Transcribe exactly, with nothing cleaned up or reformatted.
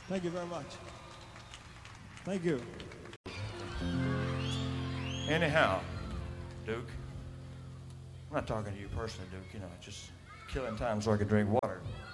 Thank you very much. Thank you. Anyhow, Duke, I'm not talking to you personally, Duke, you know, just killing time so I can drink water.